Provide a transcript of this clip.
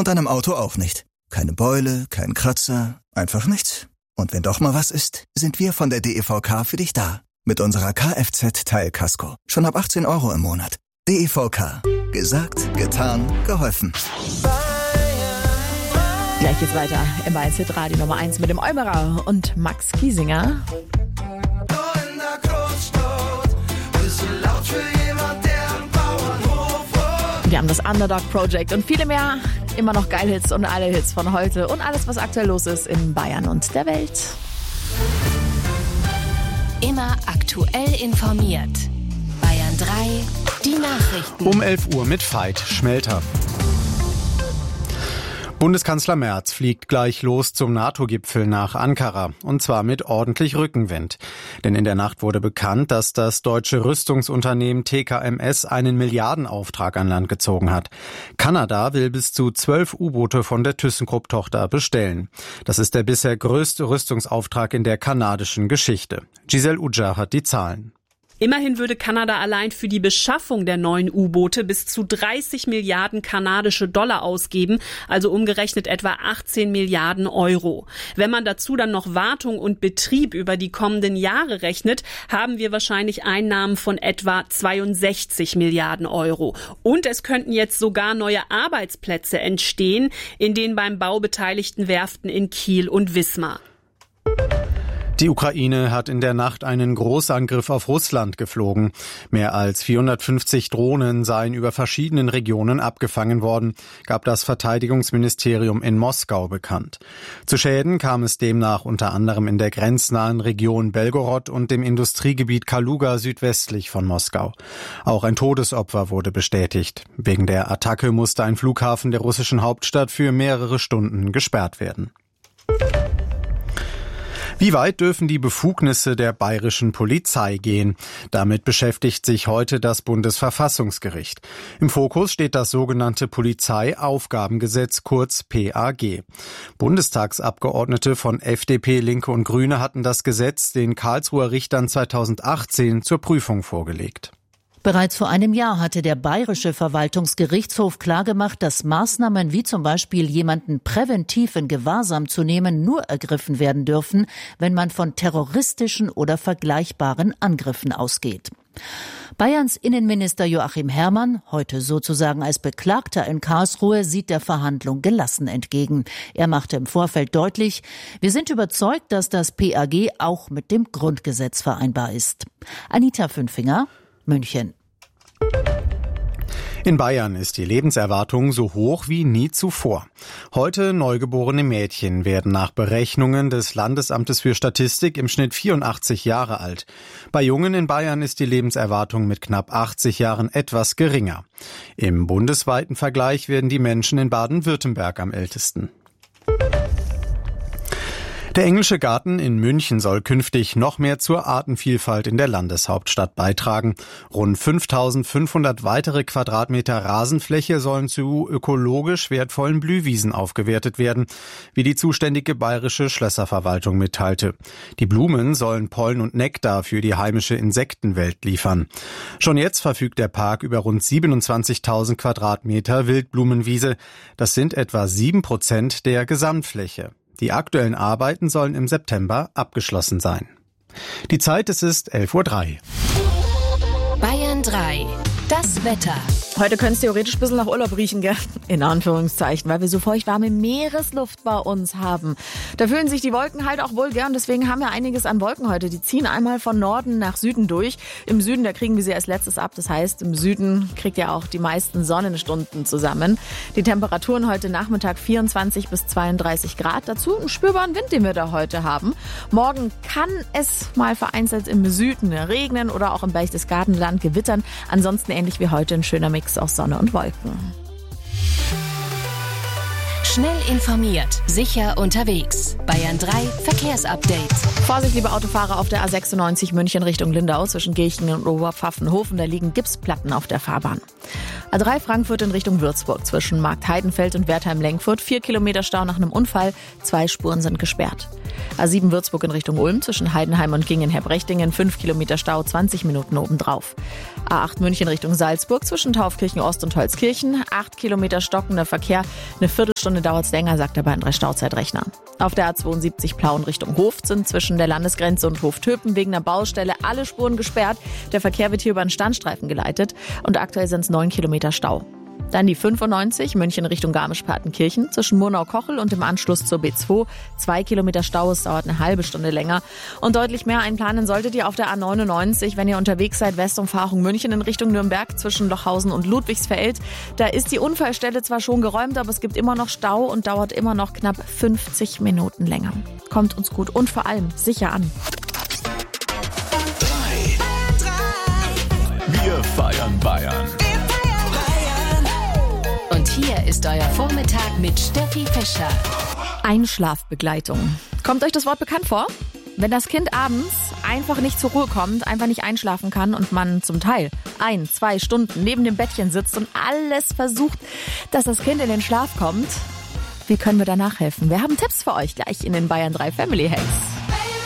Und an einem Auto auch nicht. Keine Beule, kein Kratzer, einfach nichts. Und wenn doch mal was ist, sind wir von der DEVK für dich da. Mit unserer Kfz-Teilkasko. Schon ab 18 € im Monat. DEVK. Gesagt, getan, geholfen. Gleich geht's weiter im Hit Radio Nummer 1 mit dem Eumerer und Max Giesinger. Wir haben das Underdog Project und viele mehr. Immer noch Geilhits und alle Hits von heute und alles, was aktuell los ist in Bayern und der Welt. Immer aktuell informiert. Bayern 3, die Nachrichten. Um 11 Uhr mit Veit Schmelter. Bundeskanzler Merz fliegt gleich los zum NATO-Gipfel nach Ankara. Und zwar mit ordentlich Rückenwind. Denn in der Nacht wurde bekannt, dass das deutsche Rüstungsunternehmen TKMS einen Milliardenauftrag an Land gezogen hat. Kanada will bis zu 12 U-Boote von der ThyssenKrupp-Tochter bestellen. Das ist der bisher größte Rüstungsauftrag in der kanadischen Geschichte. Giselle Uja hat die Zahlen. Immerhin würde Kanada allein für die Beschaffung der neuen U-Boote bis zu 30 Milliarden kanadische Dollar ausgeben, also umgerechnet etwa 18 Milliarden Euro. Wenn man dazu dann noch Wartung und Betrieb über die kommenden Jahre rechnet, haben wir wahrscheinlich Einnahmen von etwa 62 Milliarden Euro. Und es könnten jetzt sogar neue Arbeitsplätze entstehen in den beim Bau beteiligten Werften in Kiel und Wismar. Die Ukraine hat in der Nacht einen Großangriff auf Russland geflogen. Mehr als 450 Drohnen seien über verschiedenen Regionen abgefangen worden, gab das Verteidigungsministerium in Moskau bekannt. Zu Schäden kam es demnach unter anderem in der grenznahen Region Belgorod und dem Industriegebiet Kaluga südwestlich von Moskau. Auch ein Todesopfer wurde bestätigt. Wegen der Attacke musste ein Flughafen der russischen Hauptstadt für mehrere Stunden gesperrt werden. Wie weit dürfen die Befugnisse der bayerischen Polizei gehen? Damit beschäftigt sich heute das Bundesverfassungsgericht. Im Fokus steht das sogenannte Polizeiaufgabengesetz, kurz PAG. Bundestagsabgeordnete von FDP, Linke und Grüne hatten das Gesetz den Karlsruher Richtern 2018 zur Prüfung vorgelegt. Bereits vor einem Jahr hatte der Bayerische Verwaltungsgerichtshof klargemacht, dass Maßnahmen wie zum Beispiel jemanden präventiv in Gewahrsam zu nehmen nur ergriffen werden dürfen, wenn man von terroristischen oder vergleichbaren Angriffen ausgeht. Bayerns Innenminister Joachim Herrmann, heute sozusagen als Beklagter in Karlsruhe, sieht der Verhandlung gelassen entgegen. Er machte im Vorfeld deutlich, wir sind überzeugt, dass das PAG auch mit dem Grundgesetz vereinbar ist. Anita Fünfinger, München. In Bayern ist die Lebenserwartung so hoch wie nie zuvor. Heute neugeborene Mädchen werden nach Berechnungen des Landesamtes für Statistik im Schnitt 84 Jahre alt. Bei Jungen in Bayern ist die Lebenserwartung mit knapp 80 Jahren etwas geringer. Im bundesweiten Vergleich werden die Menschen in Baden-Württemberg am ältesten. Der Englische Garten in München soll künftig noch mehr zur Artenvielfalt in der Landeshauptstadt beitragen. Rund 5.500 weitere Quadratmeter Rasenfläche sollen zu ökologisch wertvollen Blühwiesen aufgewertet werden, wie die zuständige bayerische Schlösserverwaltung mitteilte. Die Blumen sollen Pollen und Nektar für die heimische Insektenwelt liefern. Schon jetzt verfügt der Park über rund 27.000 Quadratmeter Wildblumenwiese. Das sind etwa 7% der Gesamtfläche. Die aktuellen Arbeiten sollen im September abgeschlossen sein. Die Zeit, es ist 11:03 Uhr. Bayern 3, das Wetter. Heute könnte es theoretisch ein bisschen nach Urlaub riechen, gell? In Anführungszeichen, weil wir so feuchtwarme Meeresluft bei uns haben. Da fühlen sich die Wolken halt auch wohl gern, deswegen haben wir einiges an Wolken heute. Die ziehen einmal von Norden nach Süden durch. Im Süden, da kriegen wir sie als letztes ab. Das heißt, im Süden kriegt ihr auch die meisten Sonnenstunden zusammen. Die Temperaturen heute Nachmittag 24 bis 32 Grad. Dazu einen spürbaren Wind, den wir da heute haben. Morgen kann es mal vereinzelt im Süden regnen oder auch im Berchtesgadenland gewittern. Ansonsten ähnlich wie heute ein schöner Mix aus Sonne und Wolken. Schnell informiert, sicher unterwegs. Bayern 3 Verkehrsupdate. Vorsicht, liebe Autofahrer, auf der A96 München Richtung Lindau zwischen Kirchen und Oberpfaffenhofen. Da liegen Gipsplatten auf der Fahrbahn. A3 Frankfurt in Richtung Würzburg zwischen Marktheidenfeld und Wertheim-Lenkfurt. 4 Kilometer Stau nach einem Unfall. 2 Spuren sind gesperrt. A7 Würzburg in Richtung Ulm zwischen Heidenheim und Gingen-Herbrechtingen. 5 Kilometer Stau, 20 Minuten obendrauf. A8 München Richtung Salzburg zwischen Taufkirchen Ost und Holzkirchen. 8 Kilometer stockender Verkehr. Eine Viertelstunde Stunde dauert es länger, sagt der Bayern 3 Stauzeitrechner. Auf der A72 Plauen Richtung Hof sind zwischen der Landesgrenze und Hof-Töpen wegen einer Baustelle alle Spuren gesperrt. Der Verkehr wird hier über einen Standstreifen geleitet und aktuell sind es 9 Kilometer Stau. Dann die 95 München Richtung Garmisch-Partenkirchen zwischen Murnau-Kochel und im Anschluss zur B2. 2 Kilometer Stau, es dauert eine halbe Stunde länger. Und deutlich mehr einplanen solltet ihr auf der A99, wenn ihr unterwegs seid, Westumfahrung München in Richtung Nürnberg zwischen Lochhausen und Ludwigsfeld. Da ist die Unfallstelle zwar schon geräumt, aber es gibt immer noch Stau und dauert immer noch knapp 50 Minuten länger. Kommt uns gut und vor allem sicher an. Wir feiern Bayern. Und hier ist euer Vormittag mit Steffi Fischer. Einschlafbegleitung. Kommt euch das Wort bekannt vor? Wenn das Kind abends einfach nicht zur Ruhe kommt, einfach nicht einschlafen kann und man zum Teil 1-2 Stunden neben dem Bettchen sitzt und alles versucht, dass das Kind in den Schlaf kommt. Wie können wir da nachhelfen? Wir haben Tipps für euch gleich in den Bayern 3 Family Hacks.